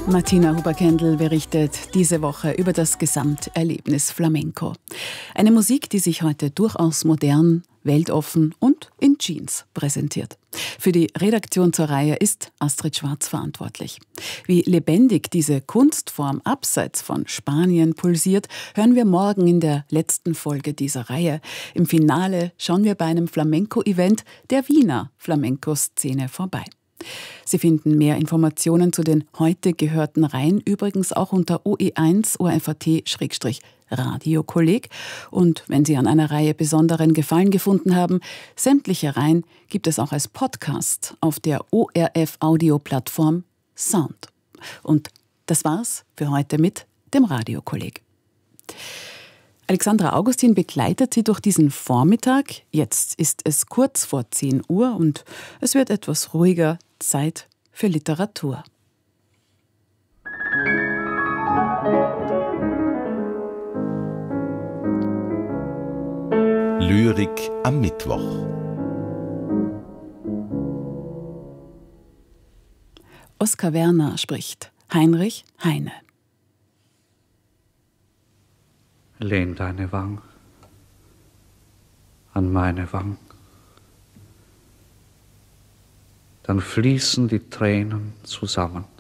Martina Huber-Kendall berichtet diese Woche über das Gesamterlebnis Flamenco. Eine Musik, die sich heute durchaus modern, weltoffen und in Jeans präsentiert. Für die Redaktion zur Reihe ist Astrid Schwarz verantwortlich. Wie lebendig diese Kunstform abseits von Spanien pulsiert, hören wir morgen in der letzten Folge dieser Reihe. Im Finale schauen wir bei einem Flamenco-Event der Wiener Flamenco-Szene vorbei. Sie finden mehr Informationen zu den heute gehörten Reihen übrigens auch unter OE1 ORFAT-Radiokolleg. Und wenn Sie an einer Reihe besonderen Gefallen gefunden haben, sämtliche Reihen gibt es auch als Podcast auf der ORF-Audio-Plattform Sound. Und das war's für heute mit dem Radiokolleg. Alexandra Augustin begleitet Sie durch diesen Vormittag. Jetzt ist es kurz vor 10 Uhr und es wird etwas ruhiger. Zeit für Literatur. Lyrik am Mittwoch. Oskar Werner spricht Heinrich Heine. Lehn deine Wang an meine Wang, dann fließen die Tränen zusammen.